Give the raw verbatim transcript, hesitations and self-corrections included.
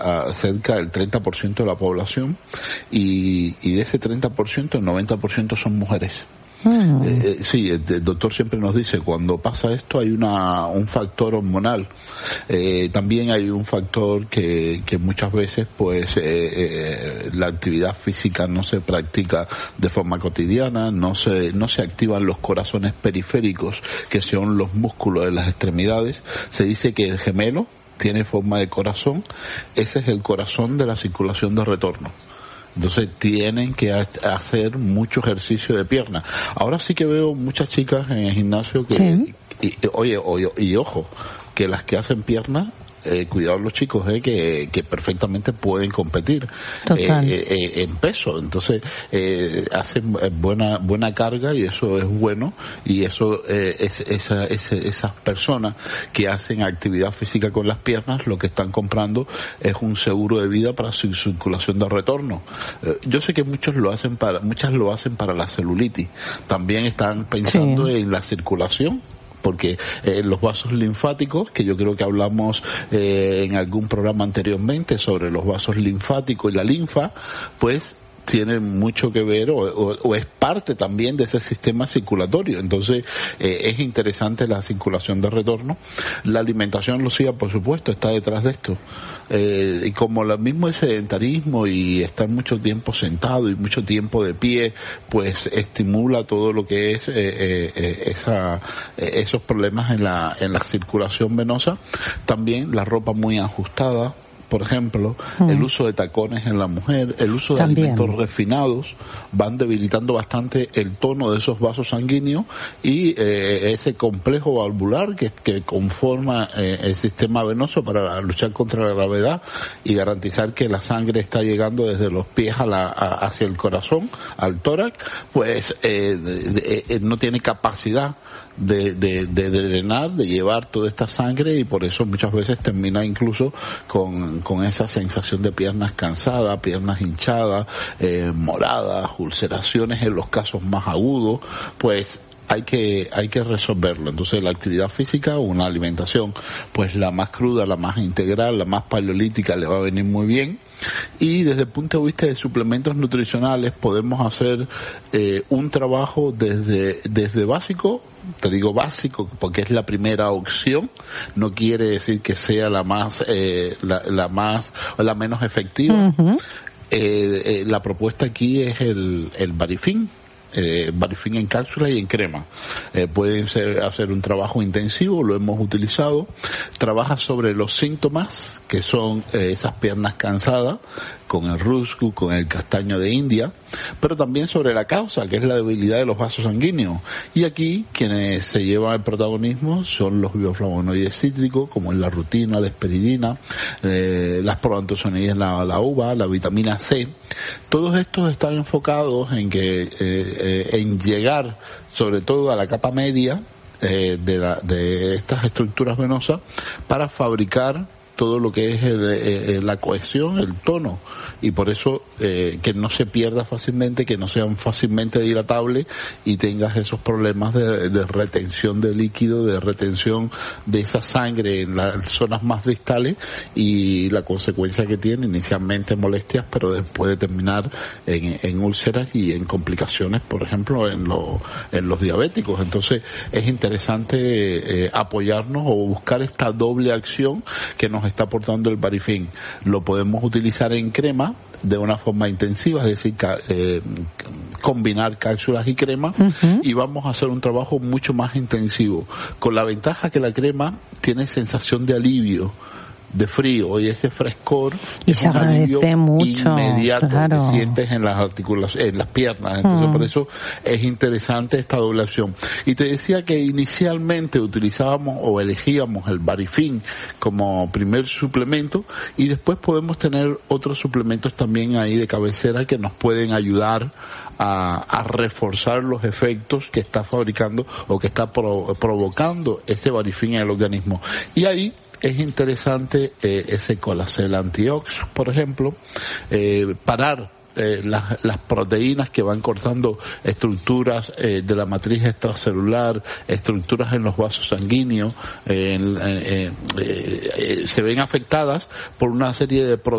a cerca del treinta por ciento de la población y, y de ese treinta por ciento el noventa por ciento son mujeres. Mm. Eh, sí, el doctor siempre nos dice, cuando pasa esto hay una un factor hormonal. Eh, también hay un factor que, que muchas veces pues eh, eh, la actividad física no se practica de forma cotidiana, no se no se activan los corazones periféricos, que son los músculos de las extremidades. Se dice que el gemelo tiene forma de corazón, ese es el corazón de la circulación de retorno. Entonces tienen que hacer mucho ejercicio de pierna. Ahora sí que veo muchas chicas en el gimnasio que, sí. y, y, oye, oye, y ojo, que las que hacen pierna, eh, cuidado los chicos, eh, que, que perfectamente pueden competir eh, eh, en peso. Entonces eh, hacen buena buena carga y eso es bueno, y eso eh, es, esa, esa, esas personas que hacen actividad física con las piernas lo que están comprando es un seguro de vida para su circulación de retorno. Eh, yo sé que muchos lo hacen para muchas lo hacen para la celulitis, también están pensando sí. en la circulación, porque eh, los vasos linfáticos, que yo creo que hablamos eh, en algún programa anteriormente sobre los vasos linfáticos y la linfa, pues tienen mucho que ver o, o, o es parte también de ese sistema circulatorio. Entonces eh, es interesante la circulación de retorno. La alimentación, Lucía, por supuesto, está detrás de esto. Eh, y como lo mismo el sedentarismo y estar mucho tiempo sentado y mucho tiempo de pie, pues estimula todo lo que es eh, eh, esa, eh, esos problemas en la, en la circulación venosa. También la ropa muy ajustada, por ejemplo, mm. el uso de tacones en la mujer, el uso de También. alimentos refinados, van debilitando bastante el tono de esos vasos sanguíneos y eh, ese complejo valvular que, que conforma eh, el sistema venoso para luchar contra la gravedad y garantizar que la sangre está llegando desde los pies a la, a, hacia el corazón, al tórax, pues eh, de, de, eh, no tiene capacidad de, de, de drenar, de llevar toda esta sangre, y por eso muchas veces termina incluso con, con esa sensación de piernas cansadas, piernas hinchadas, eh, moradas, ulceraciones en los casos más agudos. Pues hay que hay que resolverlo. Entonces la actividad física, una alimentación pues la más cruda, la más integral, la más paleolítica le va a venir muy bien. Y desde el punto de vista de suplementos nutricionales podemos hacer eh, un trabajo desde desde básico, te digo básico porque es la primera opción, no quiere decir que sea la más eh, la, la más o la menos efectiva. Uh-huh. eh, eh, la propuesta aquí es el el Barifin. Eh, Barifin en cápsula y en crema. Eh, pueden ser, hacer un trabajo intensivo, lo hemos utilizado. Trabaja sobre los síntomas, que son eh, esas piernas cansadas, con el ruscu, con el castaño de India, pero también sobre la causa, que es la debilidad de los vasos sanguíneos. Y aquí, quienes se llevan el protagonismo son los bioflavonoides cítricos, como es la rutina, la esperidina, eh, las proantocianinas, la, la uva, la vitamina C. Todos estos están enfocados en que, eh, eh, en llegar, sobre todo a la capa media, eh, de la, de estas estructuras venosas, para fabricar todo lo que es el, eh, la cohesión, el tono, y por eso eh, que no se pierda fácilmente, que no sean fácilmente dilatables y tengas esos problemas de, de retención de líquido, de retención de esa sangre en las zonas más distales, y la consecuencia que tiene inicialmente molestias, pero después de terminar en, en úlceras y en complicaciones, por ejemplo, en, lo, en los diabéticos. Entonces es interesante eh, apoyarnos o buscar esta doble acción que nos está aportando el Barifin. Lo podemos utilizar en crema de una forma intensiva, es decir, ca- eh, combinar cápsulas y crema, uh-huh. y vamos a hacer un trabajo mucho más intensivo, con la ventaja que la crema tiene sensación de alivio, de frío, y ese frescor y es se un alivio mucho, inmediato claro. que sientes en las articulaciones, en las piernas. Entonces mm. por eso es interesante esta doble acción. Y te decía que inicialmente utilizábamos o elegíamos el Barifin como primer suplemento, y después podemos tener otros suplementos también ahí de cabecera que nos pueden ayudar a, a reforzar los efectos que está fabricando o que está pro, provocando este Barifin en el organismo. Y ahí es interesante eh, ese Colacel Antiox, por ejemplo, eh, parar eh, las, las proteínas que van cortando estructuras eh, de la matriz extracelular, estructuras en los vasos sanguíneos, eh, eh, eh, eh, se ven afectadas por una serie de proteínas